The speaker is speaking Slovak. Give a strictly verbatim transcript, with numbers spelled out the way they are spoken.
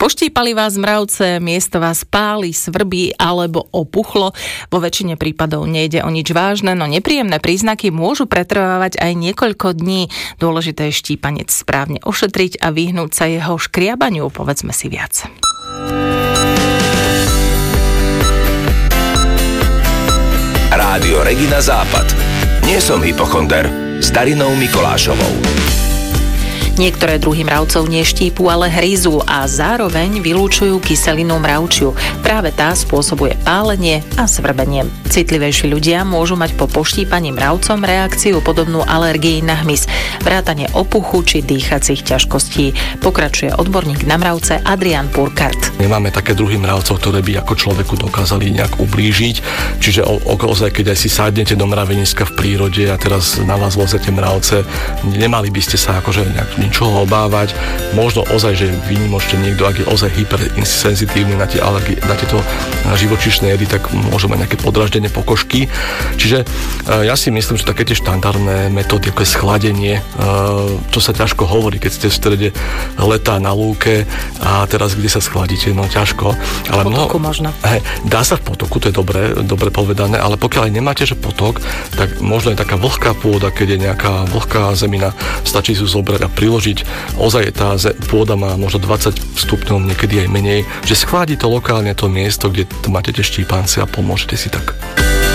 Poštípali vás mravce, miesto vás páli, svrbí alebo opuchlo. Vo väčšine prípadov nejde o nič vážne, no nepríjemné príznaky môžu pretrvávať aj niekoľko dní. Dôležité je štípanec správne ošetriť a vyhnúť sa jeho škriabaniu, povedzme si viac. Rádio Regina Západ. Nie som hypochonder. S Darinou Mikolášovou. Niektoré druhy mravcov neštípu, ale hryzú a zároveň vylúčujú kyselinu mravčiu. Práve tá spôsobuje pálenie a svrbenie. Citlivejší ľudia môžu mať po poštípaní mravcom reakciu podobnú alergii na hmyz, vrátane opuchu či dýchacích ťažkostí. Pokračuje odborník na mravce Adrián Purkart. Nemáme také druhy mravcov, ktoré by ako človeku dokázali nejak ublížiť. Čiže ozaj, keď aj si sadnete do mraveniska v prírode a teraz na vás vozete mravce, nemali by ste sa akože nejak ničoho obávať. Možno ozaj, že výnimočne niekto, ak je ozaj hypersenzitívny na tie alergie, na tieto živočíšne jedy, tak môže mať nejaké podraždenie pokožky. Čiže ja si myslím, že také tie štandardné metódy, ako je schladenie, čo sa ťažko hovorí, keď ste v strede leta na lúke a teraz kde sa schladíte, no ťažko. Ale v potoku no, možno. Hej, dá sa v potoku, to je dobre, dobre povedané, ale pokiaľ aj nemáte, že potok, tak možno je taká vlhká pôda, keď je nejaká vlhká zemina, stačí si zobrať a priložiť. Ozaj tá pôda má možno dvadsať stupňov, niekedy aj menej, že schladí to lokálne to miesto, kde máte tie štípance a pomôžete si tak.